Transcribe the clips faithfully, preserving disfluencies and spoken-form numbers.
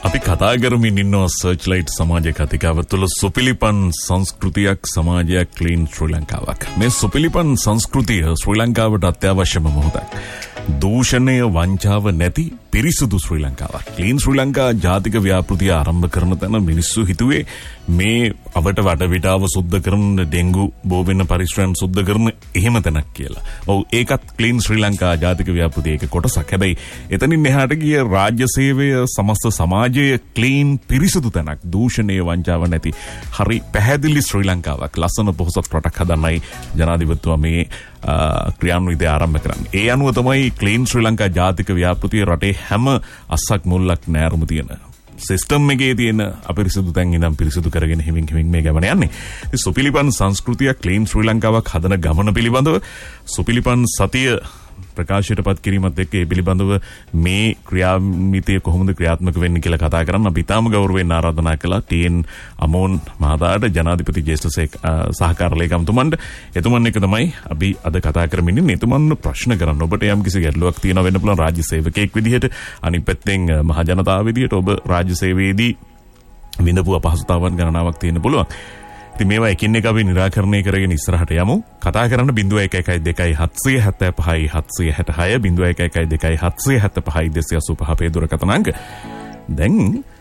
අපි කතා කරමින් ඉන්නවා සර්ච්ලයිට් සමාජ කතිකාව තුළ සුපිලිපන් සංස්කෘතියක් සමාජයක් ක්ලීන් ශ්‍රී ලංකාවක්. මේ සුපිලිපන් සංස්කෘතිය ශ්‍රී ලංකාවට අත්‍යවශ්‍යම මොහොතක්. දූෂණය වංචාව නැති පිරිසුදු ශ්‍රී ලංකාවක්. ක්ලීන් ශ්‍රී ලංකා ජාතික ව්‍යාපෘතිය ආරම්භ කරන තැන මිනිස්සු හිතුවේ මේ අවට වටවිටාව සුද්ධ කරන ඩෙන්ගු බෝ වෙන පරිශ්‍රයන් සුද්ධ කරන එහෙම තැනක් කියලා. ඔව් ඒකත් ක්ලීන් ශ්‍රී ලංකා ජාතික ව්‍යාපෘතියේ එක කොටසක්. හැබැයි එතනින් එහාට ගිය රාජ්‍ය සේවය සමස්ත සමාජයේ ක්ලීන් පිරිසුදු තැනක්. දූෂණය වංචාව නැති හරි පැහැදිලි ශ්‍රී ලංකාවක් ලස්සන පොහොසත් රටක් හදන්නයි ජනාධිපතිතුමා මේ ක්‍රියාන්විතය ආරම්භ කරන්නේ. ඒ අනුව තමයි ක්ලීන් ශ්‍රී ලංකා ජාතික ව්‍යාපෘතිය රටේ හැම අස්සක් මුල්ලක් නෑරුම තියෙන සිස්ටම් එකේ තියෙන අපිරිසිදු තැන් ඉඳන් පිරිසිදු කරගෙන හිමින් හිමින් මේ ගමන යන්නේ. ඉතින් සුපිලිපන් සංස්කෘතිය ක්ලීන් ශ්‍රී ලංකාවක් හදන ගමන පිළිබඳව සුපිලිපන් සතිය ප්‍රකාශයටපත් කිරීමත් එක්ක ඒ පිළිබඳව මේ ක්‍රියාමිතිය කොහොමද ක්‍රියාත්මක වෙන්නේ කියලා කතා කරන්න අපි තාම ගෞරවයෙන් ආරාධනා කළා ටීඑන් අමෝන් මහතාට ජනාධිපති ජ්‍යෙෂ්ඨ සහකාර ලේකම්තුමන්ට. එතුමන් එක තමයි අපි අද කතා කරමින් ඉන්නේ. එතුමන් ප්‍රශ්න කරන්න ඔබට යම් කිසි ගැටලුවක් තියෙනවා වෙන්න පුළුවන් රාජ්‍ය සේවකයෙක් විදිහට, අනිත් පැත්තෙන් මහ ජනතාව විදිහට ඔබ රාජ්‍ය සේවයේදී විඳපු අපහසුතාවන් ගණනාවක් තියෙන්න පුළුවන්. ඉතින් මේවා එකින් එක අපි निराකරණය කරගෙන ඉස්සරහට යමු. කතා කරන්න ज़ीरो एक एक दो හත්සිය හැත්තෑ පහයි හත්සිය හැටහය ज़ीरो एक एक दो හත්සිය හැත්තෑ පහයි දෙසිය අසූ පහ අපේ දුරකථන අංක. දැන්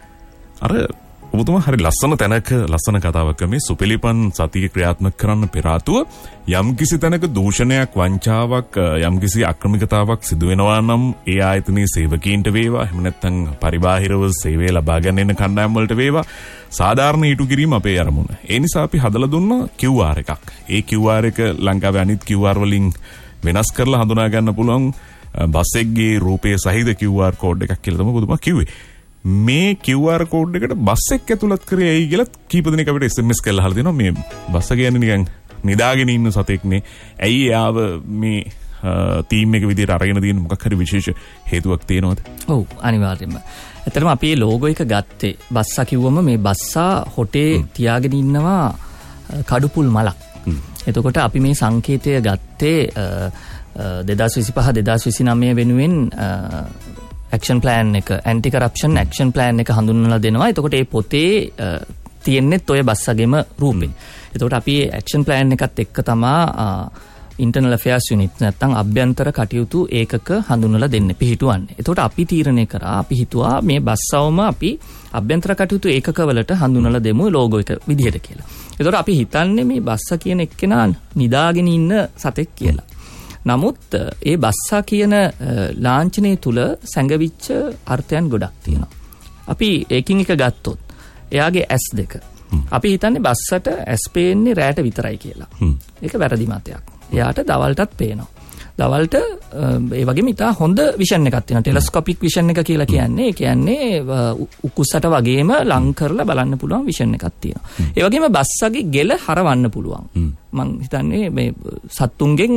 අර ඔබතුමා හරි ලස්සන තැනක ලස්සන කතාවක් මේ සුපිලිපන් සතිය ක්‍රියාත්මක කරන්න පෙර ආතුව යම් කිසි තැනක දූෂණයක් වංචාවක් යම් කිසි අක්‍රමිකතාවක් සිදු වෙනවා නම් ඒ ආයතනයේ සේවකීන්ට වේවා එහෙම නැත්නම් පරිබාහිරව සේවය ලබා ගන්න එන කණ්ඩායම් වලට වේවා සාධාරණ ඊටු කිරීම අපේ අරමුණ. ඒ නිසා අපි හදලා දුන්න Q R එකක්. ඒ Q R එක ලංකාවේ අනිත් Q R වලින් වෙනස් කරලා හඳුනා ගන්න පුළුවන් බස් එකේ රූපයේ සහිත Q R කෝඩ් එකක් කියලා තමයි පුදුමා කිව්වේ. මේ Q R කෝඩ් එකට බස් එක ඇතුළත් කරේ ඇයි කියලා කීප දෙනෙක් අපිට S M S කරලා අහලා දෙනවා. මේ බස් එක කියන්නේ නිකන් නිදාගෙන ඉන්න සතෙක්නේ. ඇයි ආව මේ තීම් එක විදියට අරගෙන තියෙන මොකක් හරි විශේෂ හේතුවක් තියෙනවද? ඔව් අනිවාර්යයෙන්ම. ඇත්තටම අපි ලෝගෝ එක ගත්තේ බස්සා කිව්වම මේ බස්සා හොටේ තියාගෙන ඉන්නවා කඩුපුල් මලක්. එතකොට අපි මේ සංකේතය ගත්තේ දෙදාස් විසිපහ දෙදාස් විසිනවය වෙනුවෙන් ඇක්ෂන් ප්ලෑන් එක ඇන්ටි කරප්ෂන් ඇක්ෂන් ප්ලෑන් එක හඳුන්වලා දෙනවා. එතකොට ඒ පොතේ තියෙන්නේත් ඔය බස්සගෙම රූපේ. එතකොට අපි ඇක්ෂන් ප්ලෑන් එකත් එක්ක තමා ඉන්ටර්නල් අෆෙයාර්ස් යුනිට් නැත්නම් අභ්‍යන්තර කටයුතු ඒකක හඳුන්වලා දෙන්න පිළිහිටුවන්නේ. එතකොට අපි තීරණය කරා අපි හිතුවා මේ බස්සවම අපි අභ්‍යන්තර කටයුතු ඒකක වලට හඳුන්වලා දෙමු ලෝගෝ එක විදිහට කියලා. එතකොට අපි හිතන්නේ මේ බස්සා කියන එක්කෙනා නිදාගෙන ඉන්න සතෙක් කියලා. නමුත් ඒ බස්සා කියන ලාංඡනය තුල සැඟවිච්ච අර්ථයන් ගොඩක් තියෙනවා. අපි ඒකින් එක ගත්තොත් එයාගේ ඇස් දෙක. අපි හිතන්නේ බස්සට ඇස් පේන්නේ රැට විතරයි කියලා. ඒක වැරදි මතයක්. එයාට දවල්ටත් පේනවා. දවල්ට ඒ වගේම ඉතා හොඳ විෂන් එකක් තියෙනවා. ටෙලස්කෝපික් විෂන් එක කියලා කියන්නේ ඒ කියන්නේ උකුස්සට වගේම ලං කරලා බලන්න පුළුවන් විෂන් එකක් තියෙනවා. ඒ වගේම බස්සගේ ගෙල හරවන්න පුළුවන්. මම හිතන්නේ මේ සත්තුන්ගෙන්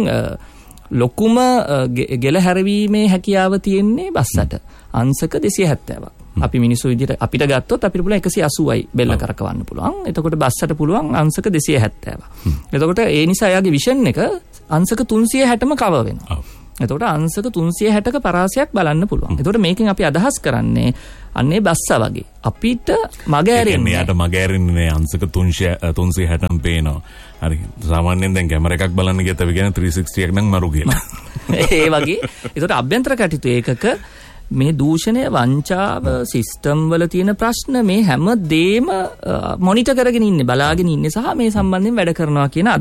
ලොකුම ගෙල හැරවීමේ හැකියාව තියෙන්නේ බස්සට. අංශක දෙසිය හැත්තෑවක්. අපි මිනිස්සු විදිහට අපිට ගත්තොත් අපිට පුළුවන් එකසිය අසූවයි බෙල්ල කරකවන්න පුළුවන්. එතකොට බස්සට පුළුවන් අංශක දෙසිය හැත්තෑවක්. එතකොට ඒ නිසා එයාගේ විෂන් එක අංශක තුන්සිය හැටම කව වෙනවා. එතකොට අංශක තුන්සිය හැටක පරාසයක් බලන්න පුළුවන්. එතකොට මේකෙන් අපි අදහස් කරන්නේ අන්නේ බස්සා වගේ. අපිට මග ඇරෙන්නේ. එයාට මග ඇරෙන්නේ අංශක තුන්සිය හැටම පේනවා. හරි. සාමාන්‍යයෙන් දැන් කැමරා එකක් බලන්න ගියත් අපි කියන ත්‍රී සික්ස්ටි එක නම් මරු කියලා. ඒ වගේ. එතකොට අභ්‍යන්තර කටයුතු ඒකක මේ දූෂණය වංචාව සිස්ටම් වල තියෙන ප්‍රශ්න මේ හැම දෙම මොනිටර් කරගෙන ඉන්නේ බලාගෙන ඉන්නේ සහ මේ සම්බන්ධයෙන් වැඩ කරනවා කියන